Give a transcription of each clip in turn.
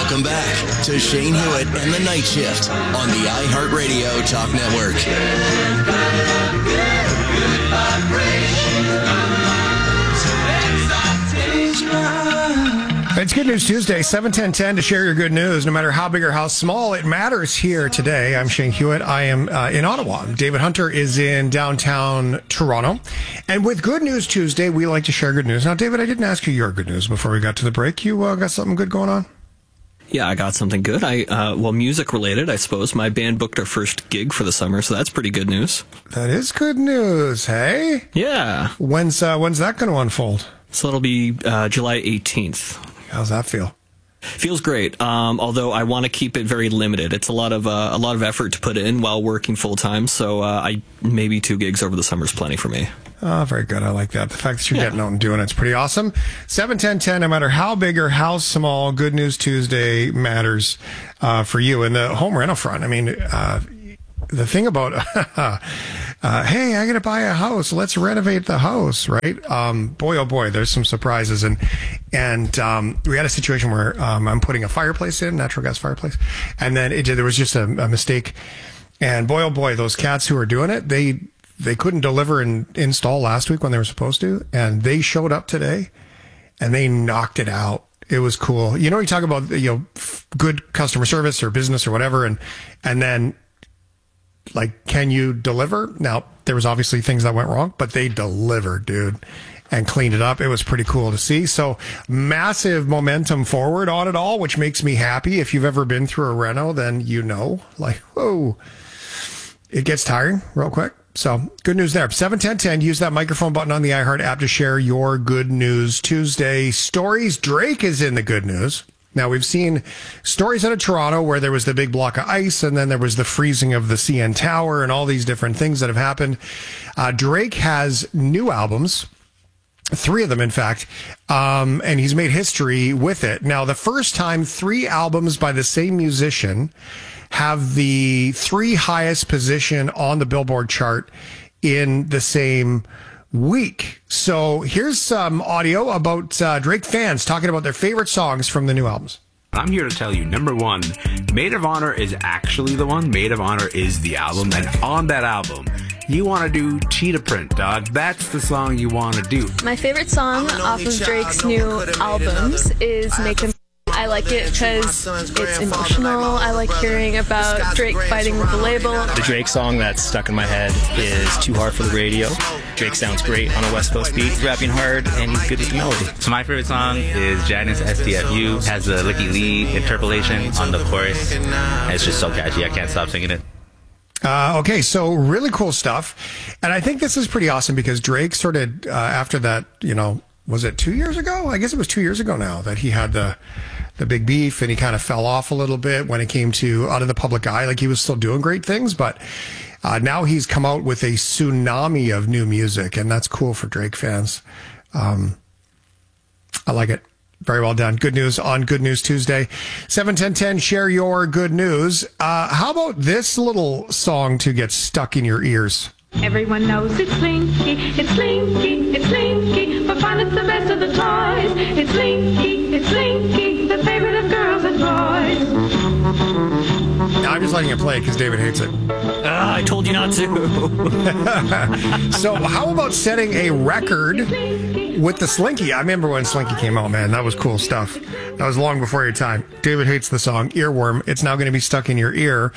Welcome back to Shane Hewitt and the Night Shift on the iHeartRadio Talk Network. It's Good News Tuesday, 7-10-10 to share your good news. No matter how big or how small, it matters here today. I'm Shane Hewitt. I am in Ottawa. David Hunter is in downtown Toronto. And with Good News Tuesday, we like to share good news. Now, David, I didn't ask you your good news before we got to the break. You got something good going on? Yeah, I got something good. Well, music related, I suppose. My band booked our first gig for the summer, so that's pretty good news. That is good news, hey? Yeah. When's that going to unfold? So it'll be July 18th. How's that feel? Feels great. Although I want to keep it very limited. It's a lot of effort to put in while working full time. So maybe 2 gigs over the summer is plenty for me. Oh, very good. I like that. The fact that you're getting out and doing it's pretty awesome. 7-10-10, no matter how big or how small, Good News Tuesday matters for you. And the home rental front, I mean, the thing about, hey, I got to buy a house. Let's renovate the house, right? Boy, oh boy, there's some surprises. And we had a situation where I'm putting a fireplace in, natural gas fireplace. And then there was just a mistake. And boy, oh boy, those cats who are doing it, they couldn't deliver and install last week when they were supposed to. And they showed up today and they knocked it out. It was cool. You know, you talk about, good customer service or business or whatever. And then, like, can you deliver? Now, there was obviously things that went wrong, but they delivered, dude, and cleaned it up. It was pretty cool to see. So massive momentum forward on it all, which makes me happy. If you've ever been through a reno, then like, whoa, it gets tiring real quick. So good news there. 7-10-10, use that microphone button on the iHeart app to share your Good News Tuesday stories. Drake is in the good news. Now, we've seen stories out of Toronto where there was the big block of ice and then there was the freezing of the CN Tower and all these different things that have happened. Drake has new albums, 3 of them, in fact, and he's made history with it. Now, the first time 3 albums by the same musician have the 3 highest position on the Billboard chart in the same week. So here's some audio about Drake fans talking about their favorite songs from the new albums. I'm here to tell you, number 1, Maid of Honor is actually the one. Maid of Honor is the album. And on that album, you want to do Cheetah Print, dog. That's the song you want to do. My favorite song off of Drake's new albums is Make Them. I like it because it's emotional. I like hearing about Drake fighting with the label. The Drake song that's stuck in my head is Too Hard for the Radio. Drake sounds great on a West Coast beat, rapping hard, and he's good with the melody. So my favorite song is Janice STFU. Has the Licky Lee interpolation on the chorus. And it's just so catchy. I can't stop singing it. Okay, so really cool stuff. And I think this is pretty awesome because Drake started after that, was it 2 years ago? I guess it was 2 years ago now that he had the big beef and he kind of fell off a little bit when it came to out of the public eye. Like, he was still doing great things, but now he's come out with a tsunami of new music, and that's cool for Drake fans. I like it. Very well done. Good news on Good News Tuesday. 7-10-10, share your good news. How about this little song to get stuck in your ears? Everyone knows it's Slinky, it's Slinky, it's Slinky, but fun is the best of the toys. It's Slinky, the favorite of girls and boys. I'm just letting it play because David hates it. I told you not to. So how about setting a record with the Slinky? I remember when Slinky came out, man. That was cool stuff. That was long before your time. David hates the song Earworm. It's now going to be stuck in your ear.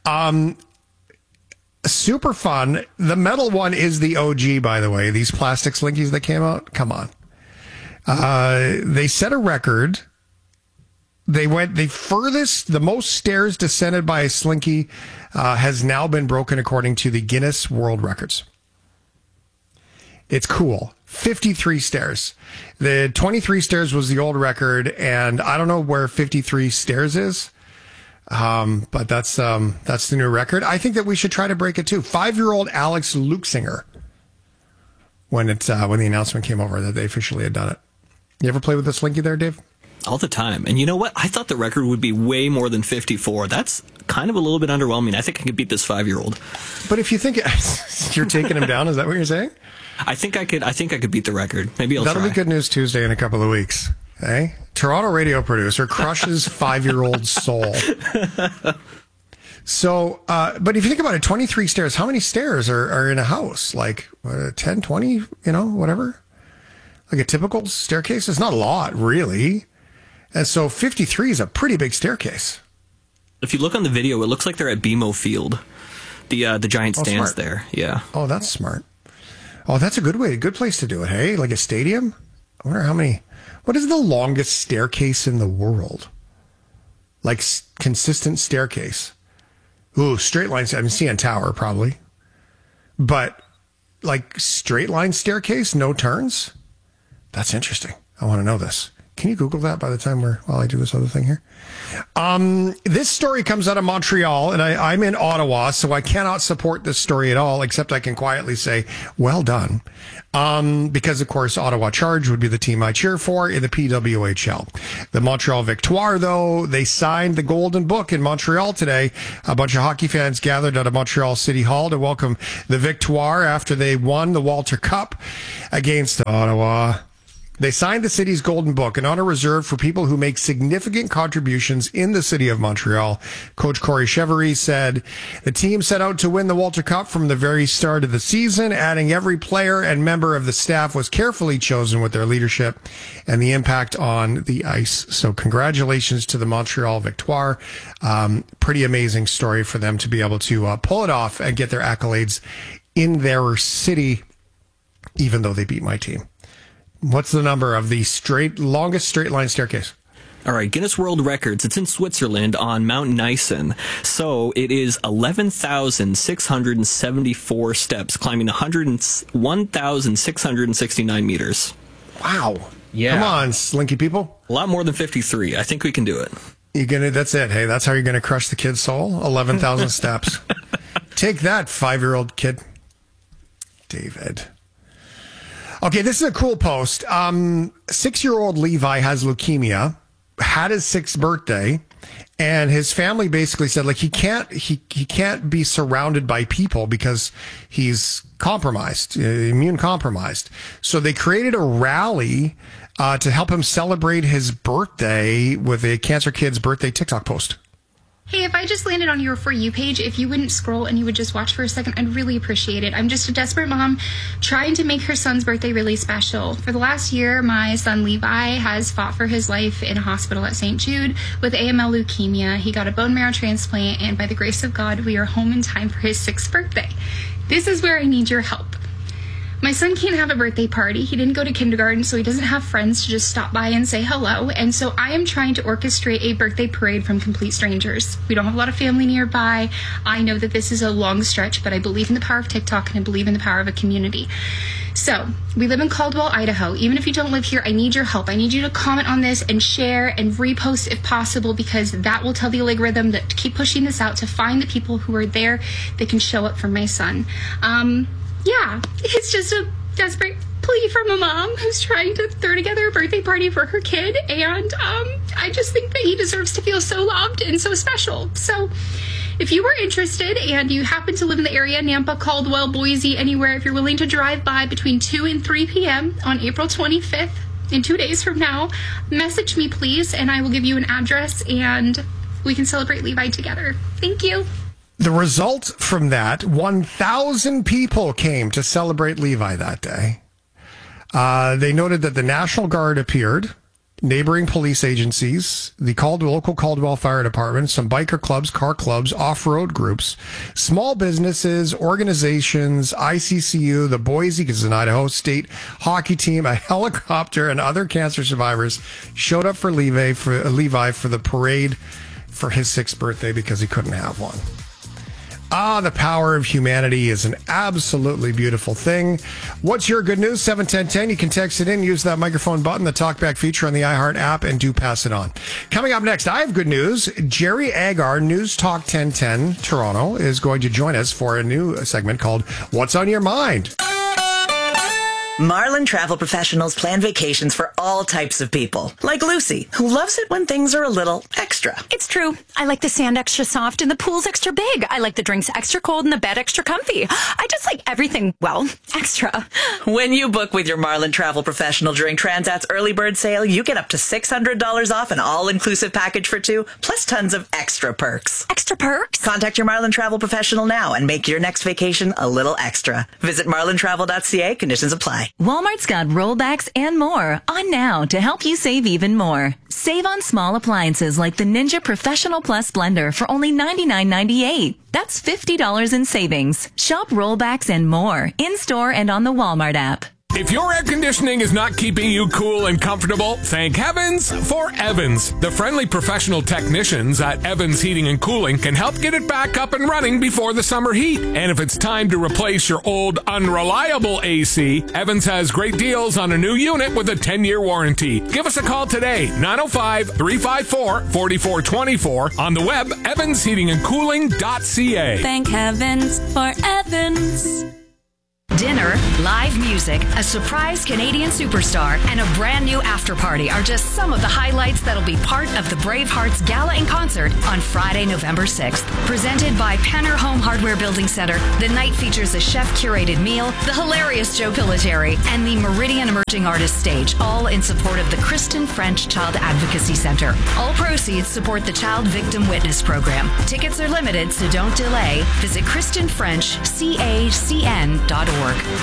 Super fun. The metal one is the OG, by the way. These plastic Slinkies that came out, come on. They set a record. They went the furthest, the most stairs descended by a Slinky has now been broken according to the Guinness World Records. It's cool. 53 stairs. The 23 stairs was the old record, and I don't know where 53 stairs is. But that's the new record. I think that we should try to break it too. 5-year-old Alex Luxinger, when the announcement came over that they officially had done it. You ever play with the Slinky there, Dave? All the time. And you know what? I thought the record would be way more than 54. That's kind of a little bit underwhelming. I think I could beat this 5-year-old. But if you think you're taking him down, is that what you're saying? I think I could beat the record. Maybe I'll That'll try. be Good News Tuesday in a couple of weeks. Hey, Toronto radio producer crushes 5-year-old soul. So, but if you think about it, 23 stairs, how many stairs are in a house? Like 10, 20, whatever? Like a typical staircase? It's not a lot, really. And so 53 is a pretty big staircase. If you look on the video, it looks like they're at BMO Field. The giant stands smart. there. Yeah. Oh, that's smart. Oh, that's a good place to do it, hey? Like a stadium? I wonder what is the longest staircase in the world? Like consistent staircase. Ooh, straight lines. I'm CN Tower, probably. But like straight line staircase, no turns? That's interesting. I want to know this. Can you Google that by the time while I do this other thing here? This story comes out of Montreal, and I'm in Ottawa, so I cannot support this story at all, except I can quietly say, well done. Because, of course, Ottawa Charge would be the team I cheer for in the PWHL. The Montreal Victoire, though, they signed the Golden Book in Montreal today. A bunch of hockey fans gathered at a Montreal City Hall to welcome the Victoire after they won the Walter Cup against Ottawa. They signed the city's Golden Book, an honor reserved for people who make significant contributions in the city of Montreal. Coach Corey Chevery said the team set out to win the Walter Cup from the very start of the season, adding every player and member of the staff was carefully chosen with their leadership and the impact on the ice. So congratulations to the Montreal Victoire. Pretty amazing story for them to be able to pull it off and get their accolades in their city, even though they beat my team. What's the number of the longest straight line staircase? All right, Guinness World Records. It's in Switzerland on Mount Nysen. So it is 11,674 steps, climbing 1,669 meters. Wow. Yeah. Come on, slinky people. A lot more than 53. I think we can do it. That's it. Hey, that's how you're going to crush the kid's soul? 11,000 steps. Take that, 5-year-old kid. David. Okay, this is a cool post. 6-year-old Levi has leukemia, had his 6th birthday, and his family basically said, like, he can't be surrounded by people because he's compromised, immune compromised. So they created a rally to help him celebrate his birthday with a Cancer Kids birthday TikTok post. Hey, if I just landed on your For You page, if you wouldn't scroll and you would just watch for a second, I'd really appreciate it. I'm just a desperate mom trying to make her son's birthday really special. For the last year, my son Levi has fought for his life in a hospital at St. Jude with AML leukemia. He got a bone marrow transplant, and by the grace of God, we are home in time for his 6th birthday. This is where I need your help. My son can't have a birthday party. He didn't go to kindergarten, so he doesn't have friends to just stop by and say hello. And so I am trying to orchestrate a birthday parade from complete strangers. We don't have a lot of family nearby. I know that this is a long stretch, but I believe in the power of TikTok and I believe in the power of a community. So we live in Caldwell, Idaho. Even if you don't live here, I need your help. I need you to comment on this and share and repost if possible, because that will tell the algorithm that to keep pushing this out to find the people who are there that can show up for my son. Yeah, it's just a desperate plea from a mom who's trying to throw together a birthday party for her kid, and I just think that he deserves to feel so loved and so special. So if you were interested and you happen to live in the area, Nampa, Caldwell, Boise, anywhere, if you're willing to drive by between 2 and 3 p.m. on April 25th, in 2 days from now, message me, please, and I will give you an address, and we can celebrate Levi together. Thank you. The result from that, 1,000 people came to celebrate Levi that day. They noted that the National Guard appeared, neighboring police agencies, the local Caldwell Fire Department, some biker clubs, car clubs, off-road groups, small businesses, organizations, ICCU, the Boise, because it's an Idaho State hockey team, a helicopter, and other cancer survivors showed up for Levi for the parade for his 6th birthday because he couldn't have one. The power of humanity is an absolutely beautiful thing. What's your good news? 71010. You can text it in, use that microphone button, the talkback feature on the iHeart app, and do pass it on. Coming up next, I have good news. Jerry Agar, News Talk 1010 Toronto, is going to join us for a new segment called What's on Your Mind? Marlin Travel Professionals plan vacations for all types of people. Like Lucy, who loves it when things are a little extra. It's true. I like the sand extra soft and the pool's extra big. I like the drinks extra cold and the bed extra comfy. I just like everything, well, extra. When you book with your Marlin Travel Professional during Transat's early bird sale, you get up to $600 off an all-inclusive package for two, plus tons of extra perks. Extra perks? Contact your Marlin Travel Professional now and make your next vacation a little extra. Visit marlintravel.ca. Conditions apply. Walmart's got rollbacks and more on now to help you save even more. Save on small appliances like the Ninja Professional Plus blender for only $99.98. That's $50 in savings. Shop rollbacks and more in-store and on the Walmart app. If your air conditioning is not keeping you cool and comfortable, thank heavens for Evans. The friendly professional technicians at Evans Heating and Cooling can help get it back up and running before the summer heat. And if it's time to replace your old unreliable AC, Evans has great deals on a new unit with a 10-year warranty. Give us a call today, 905-354-4424. On the web, evansheatingandcooling.ca. Thank heavens for Evans. Dinner, live music, a surprise Canadian superstar, and a brand new after party are just some of the highlights that'll be part of the Bravehearts Gala in Concert on Friday, November 6th. Presented by Penner Home Hardware Building Center, the night features a chef-curated meal, the hilarious Joe Pilateri, and the Meridian Emerging Artists Stage, all in support of the Kristen French Child Advocacy Center. All proceeds support the Child Victim Witness Program. Tickets are limited, so don't delay. Visit KristenFrenchCACN.org.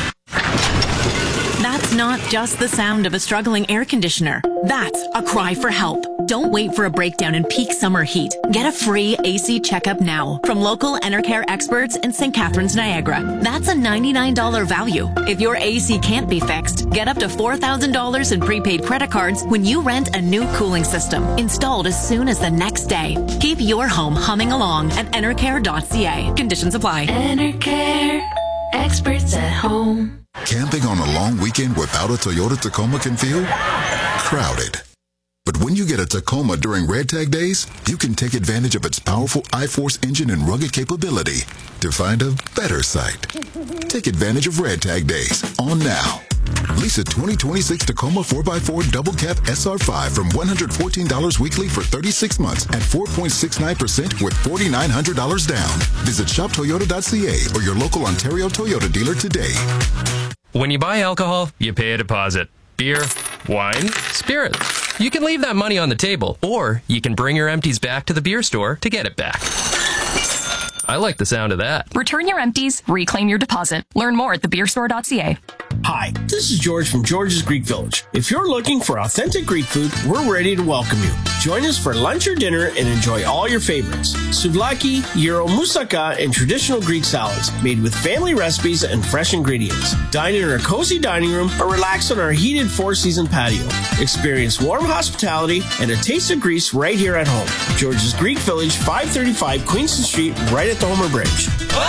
That's not just the sound of a struggling air conditioner. That's a cry for help. Don't wait for a breakdown in peak summer heat. Get a free AC checkup now from local Enercare experts in St. Catharines, Niagara. That's a $99 value. If your AC can't be fixed, get up to $4,000 in prepaid credit cards when you rent a new cooling system, installed as soon as the next day. Keep your home humming along at enercare.ca. Conditions apply. Enercare. Experts at home. Camping on a long weekend without a Toyota Tacoma can feel crowded. But when you get a Tacoma during Red Tag Days, you can take advantage of its powerful I-Force engine and rugged capability to find a better site. Take advantage of Red Tag Days on now. Lease a 2026 Tacoma 4x4 Double Cab SR5 from $114 weekly for 36 months at 4.69% with $4,900 down. Visit shoptoyota.ca or your local Ontario Toyota dealer today. When you buy alcohol, you pay a deposit. Beer, wine, spirits. You can leave that money on the table, or you can bring your empties back to the beer store to get it back. I like the sound of that. Return your empties, reclaim your deposit. Learn more at thebeerstore.ca. Hi, this is George from George's Greek Village. If you're looking for authentic Greek food, we're ready to welcome you. Join us for lunch or dinner and enjoy all your favorites. Souvlaki, gyro, moussaka, and traditional Greek salads made with family recipes and fresh ingredients. Dine in our cozy dining room or relax on our heated four-season patio. Experience warm hospitality and a taste of Greece right here at home. George's Greek Village, 535 Queenston Street, right at the Homer Bridge.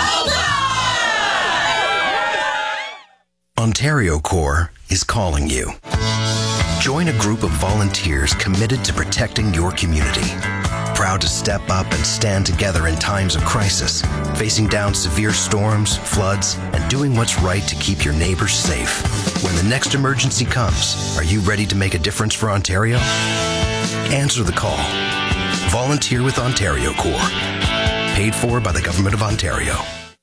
Ontario Corps is calling you. Join a group of volunteers committed to protecting your community. Proud to step up and stand together in times of crisis, facing down severe storms, floods, and doing what's right to keep your neighbors safe. When the next emergency comes, are you ready to make a difference for Ontario? Answer the call. Volunteer with Ontario Corps. Paid for by the Government of Ontario.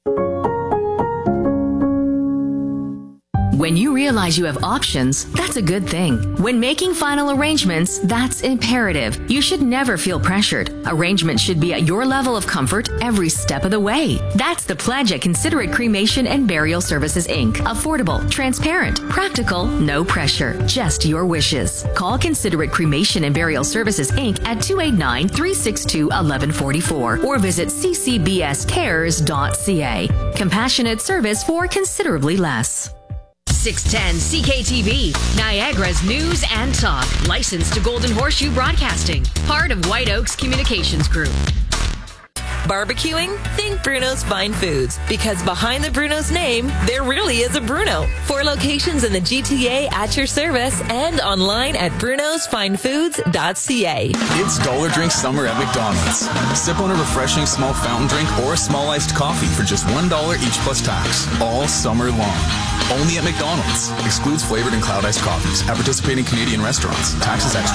When you realize you have options, that's a good thing. When making final arrangements, that's imperative. You should never feel pressured. Arrangements should be at your level of comfort every step of the way. That's the pledge at Considerate Cremation and Burial Services, Inc. Affordable, transparent, practical, no pressure, just your wishes. Call Considerate Cremation and Burial Services, Inc. at 289-362-1144 or visit ccbscares.ca. Compassionate service for considerably less. 610 CKTV, Niagara's news and talk. Licensed to Golden Horseshoe Broadcasting. Part of White Oaks Communications Group. Barbecuing? Think Bruno's Fine Foods. Because behind the Bruno's name, there really is a Bruno. 4 locations in the GTA at your service and online at brunosfinefoods.ca. It's Dollar Drink Summer at McDonald's. Sip on a refreshing small fountain drink or a small iced coffee for just $1 each plus tax all summer long. Only at McDonald's. Excludes flavored and cloud iced coffees at participating Canadian restaurants. Taxes extra.